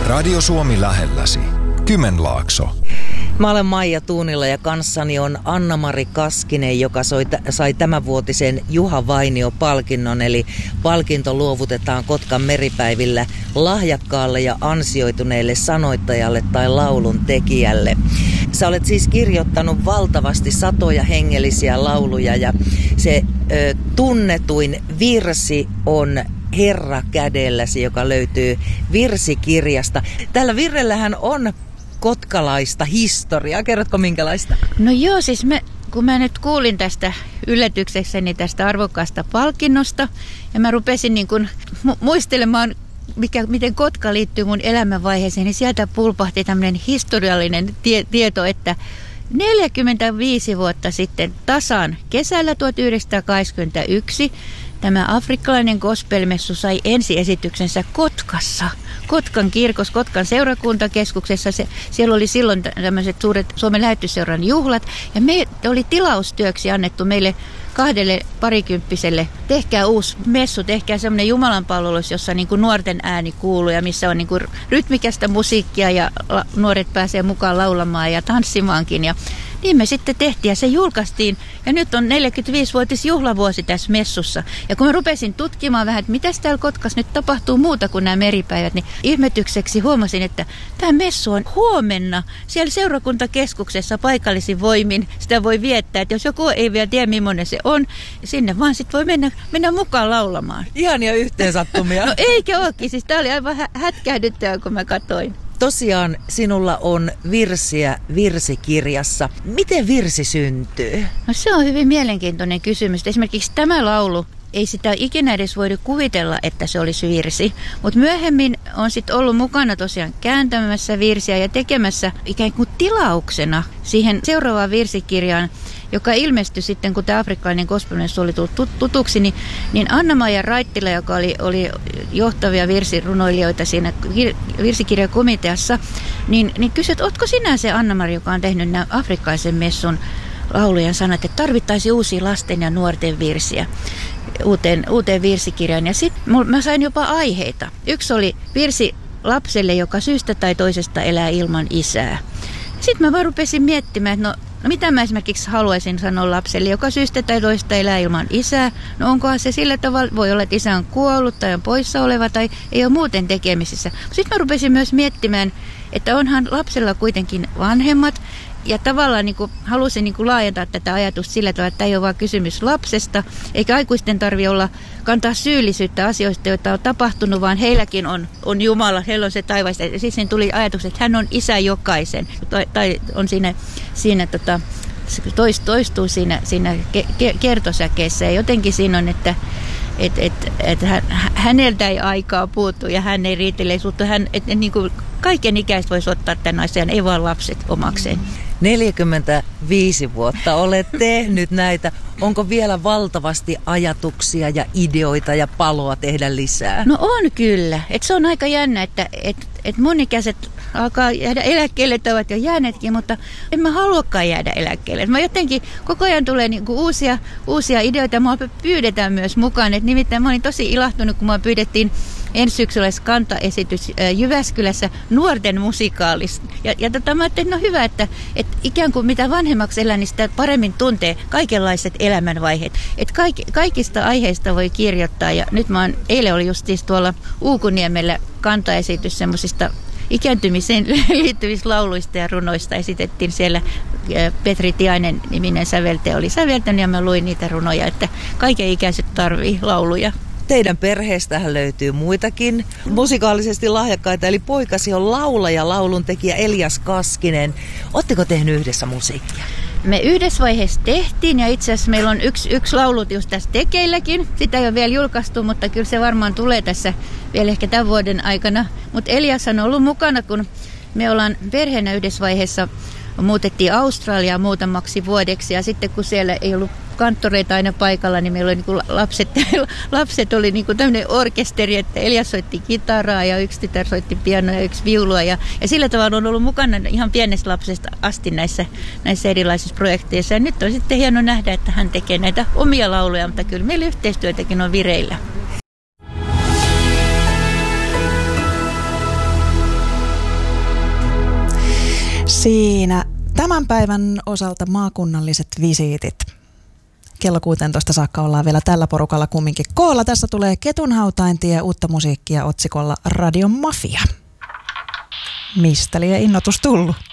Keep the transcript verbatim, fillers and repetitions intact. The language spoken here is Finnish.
Radio Suomi lähelläsi. Kymenlaakso. Mä olen Maija Tuunila ja kanssani on Anna-Mari Kaskinen, joka sai, sai tämänvuotisen Juha Vainio-palkinnon. Eli palkinto luovutetaan Kotkan meripäivillä lahjakkaalle ja ansioituneelle sanoittajalle tai laulun tekijälle. Sä olet siis kirjoittanut valtavasti satoja hengellisiä lauluja ja se ö, tunnetuin virsi on Herra kädelläsi, joka löytyy virsikirjasta. Tällä virrellähän on kotkalaista historiaa. Kerrotko minkälaista? No joo, siis me, kun mä nyt kuulin tästä yllätyksekseni tästä arvokkaasta palkinnosta ja mä rupesin niin kuin mu- muistelemaan, mikä, miten Kotka liittyy mun elämänvaiheeseen, niin sieltä pulpahti tämmöinen historiallinen tie- tieto, että neljäkymmentäviisi vuotta sitten tasan kesällä tuhatyhdeksänsataakahdeksankymmentäyksi tämä afrikkalainen gospelmessu sai ensiesityksensä Kotkassa. Kotkan kirkossa, Kotkan seurakuntakeskuksessa. Se, siellä oli silloin tämmöiset suuret Suomen lähetysseuran juhlat. Ja me oli tilaustyöksi annettu meille kahdelle parikymppiselle. Tehkää uusi messu, tehkää semmoinen jumalanpalvelus, jossa niin kuin nuorten ääni kuuluu ja missä on niin kuin rytmikästä musiikkia ja la, nuoret pääsee mukaan laulamaan ja tanssimaankin. Ja niin me sitten tehtiin ja se julkaistiin ja nyt on neljäkymmentäviisivuotis juhlavuosi tässä messussa. Ja kun mä rupesin tutkimaan vähän, että mitäs täällä Kotkassa nyt tapahtuu muuta kuin nämä meripäivät, niin ihmetykseksi huomasin, että tämä messu on huomenna siellä seurakuntakeskuksessa paikallisin voimin. Sitä voi viettää, että jos joku ei vielä tiedä millainen se on, sinne vaan sitten voi mennä, mennä mukaan laulamaan. Ihania yhteensattumia. No eikä olekin, siis tää oli aivan hä- hätkähdyttävää, kun mä katsoin. Tosiaan sinulla on virsiä virsikirjassa. Miten virsi syntyy? No se on hyvin mielenkiintoinen kysymys. Esimerkiksi tämä laulu, ei sitä ikinä edes voidu kuvitella, että se olisi virsi. Mutta myöhemmin on sitten ollut mukana tosiaan kääntämässä virsiä ja tekemässä ikään kuin tilauksena siihen seuraavaan virsikirjaan, joka ilmestyi sitten, kun tämä afrikkalainen gospelmessu oli tullut tutuksi, niin, niin Anna-Maija Raittila, joka oli, oli johtavia virsirunoilijoita siinä virsikirjakomiteassa, niin, niin kysyi, että ootko sinä se Anna-Mari, joka on tehnyt nämä afrikkalaisen messun laulujen sanat, että tarvittaisiin uusia lasten ja nuorten virsiä uuteen, uuteen virsikirjaan. Ja sitten mä sain jopa aiheita. Yksi oli virsi lapselle, joka syystä tai toisesta elää ilman isää. Sitten mä vaan rupesin miettimään, että no, no mitä mä esimerkiksi haluaisin sanoa lapselle, joka syystä tai toista elää ilman isää. No onkohan se sillä tavalla, voi olla, että isä on kuollut tai on poissa oleva tai ei ole muuten tekemisissä. Sitten mä rupesin myös miettimään, että onhan lapsella kuitenkin vanhemmat. Ja tavallaan niin kuin, halusin niin kuin laajentaa tätä ajatusta sillä tavalla, että ei ole vain kysymys lapsesta, eikä aikuisten tarvitse olla, kantaa syyllisyyttä asioista, joita on tapahtunut, vaan heilläkin on, on Jumala, heillä on se taivas. Ja siis siinä tuli ajatus, että hän on isä jokaisen, tai, tai on siinä, siinä tota, toistuu siinä, siinä ke, ke, kertosäkeessä. Ja jotenkin siinä on, että et, et, et hän, häneltä ei aikaa puuttu ja hän ei riitele suuttu. Hän, et, et, niin kuin kaiken ikäistä voisi ottaa tämän asian, ei vaan lapset omakseen. neljäkymmentäviisi vuotta olet tehnyt näitä. Onko vielä valtavasti ajatuksia ja ideoita ja paloa tehdä lisää? No on kyllä. Et se on aika jännä, että et, et monikäiset alkaa jäädä eläkkeelle, että ovat jo jääneetkin, mutta en mä haluakaan jäädä eläkkeelle. Mä jotenkin koko ajan tulee niinku uusia, uusia ideoita. Mua pyydetään myös mukaan. Et nimittäin mä olin tosi ilahtunut, kun mua pyydettiin ensi syksyllä kantaesitys Jyväskylässä nuorten musikaalista. Ja, ja tota, mä ajattelin, että no hyvä, että, että ikään kuin mitä vanhemmaksi elää, niin sitä paremmin tuntee kaikenlaiset elämänvaiheet. Että kaik, kaikista aiheista voi kirjoittaa. Ja nyt mä oon, eilen oli just tuolla Uukuniemellä kantaesitys semmoisista ikääntymiseen liittyvistä lauluista ja runoista. Esitettiin siellä, Petri Tiainen niminen säveltäjä oli säveltänyt ja mä luin niitä runoja, että kaiken ikäiset tarvii lauluja. Teidän perheestähän löytyy muitakin musikaalisesti lahjakkaita, eli poikasi on laulaja, lauluntekijä Elias Kaskinen. Oletteko tehnyt yhdessä musiikkia? Me yhdessä vaiheessa tehtiin ja itse asiassa meillä on yksi, yksi laulut just tässä tekeilläkin. Sitä ei ole vielä julkaistu, mutta kyllä se varmaan tulee tässä vielä ehkä tämän vuoden aikana. Mutta Elias on ollut mukana, kun me ollaan perheenä yhdessä vaiheessa muutettiin Australiaan muutamaksi vuodeksi ja sitten kun siellä ei ollut kanttoreita aina paikalla, niin meillä oli niin kuin lapset, lapset oli niin kuin tämmöinen orkesteri, että Elias soitti kitaraa ja yksi tytär soitti pianoa ja yksi viulua ja, ja sillä tavalla on ollut mukana ihan pienestä lapsesta asti näissä, näissä erilaisissa projekteissa ja nyt on sitten hieno nähdä, että hän tekee näitä omia lauluja, mutta kyllä meillä yhteistyötäkin on vireillä. Siinä tämän päivän osalta maakunnalliset visiitit. Kello kuusitoista saakka ollaan vielä tällä porukalla kumminkin koolla. Tässä tulee Ketunhautaintie, uutta musiikkia otsikolla Radio Mafia. Mistä liian innotus tullut?